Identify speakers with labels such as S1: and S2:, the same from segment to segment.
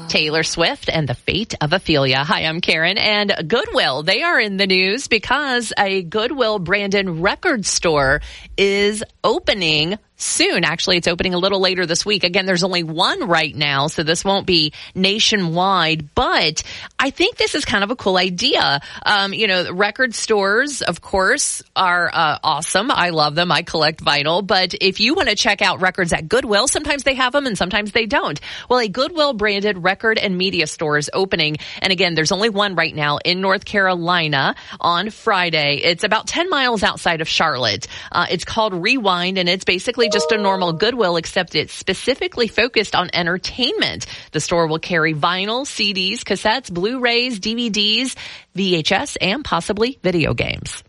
S1: Taylor Swift and the fate of Ophelia. Hi, I'm Karen. And Goodwill, they are in the news because a Goodwill Brandon record store is opening soon. Actually, it's opening a little later this week. Again, there's only one right now, so this won't be nationwide, but I think this is kind of a cool idea. Record stores, of course, are awesome. I love them. I collect vinyl, but if you want to check out records at Goodwill, sometimes they have them and sometimes they don't. Well, a Goodwill branded record and media store is opening, and again, there's only one right now in North Carolina on Friday. It's about 10 miles outside of Charlotte. It's called Rewind, and it's basically just a normal Goodwill, except it's specifically focused on entertainment. The store will carry vinyl, CDs, cassettes, Blu-rays, DVDs, VHS, and possibly video games.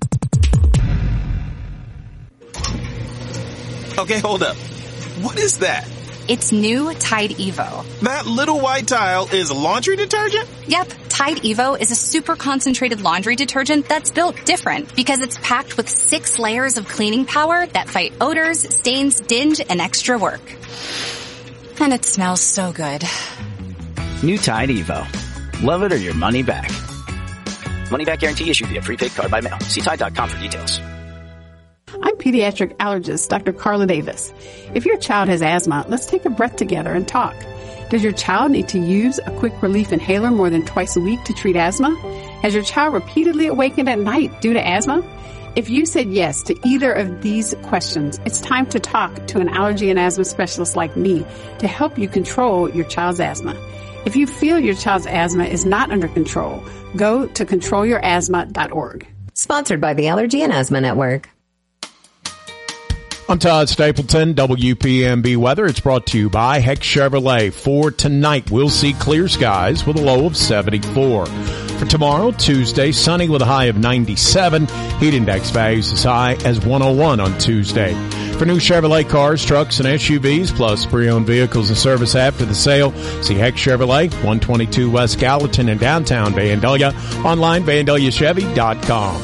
S2: Okay, hold up. What is that?
S3: It's new Tide Evo.
S2: That little white tile is laundry detergent?
S3: Yep. Tide Evo is a super concentrated laundry detergent that's built different because it's packed with 6 layers of cleaning power that fight odors, stains, dinge, and extra work. And it smells so good.
S4: New Tide Evo. Love it or your money back. Money back guarantee issued via prepaid card by mail. See Tide.com for details.
S5: I'm pediatric allergist Dr. Carla Davis. If your child has asthma, let's take a breath together and talk. Does your child need to use a quick relief inhaler more than twice a week to treat asthma? Has your child repeatedly awakened at night due to asthma? If you said yes to either of these questions, it's time to talk to an allergy and asthma specialist like me to help you control your child's asthma. If you feel your child's asthma is not under control, go to controlyourasthma.org.
S6: Sponsored by the Allergy and Asthma Network.
S7: I'm Todd Stapleton, WPMB Weather. It's brought to you by Heck Chevrolet. For tonight, we'll see clear skies with a low of 74. For tomorrow, Tuesday, sunny with a high of 97. Heat index values as high as 101 on Tuesday. For new Chevrolet cars, trucks, and SUVs, plus pre-owned vehicles and service after the sale, see Heck Chevrolet, 122 West Gallatin in downtown Vandalia. Online, VandaliaChevy.com.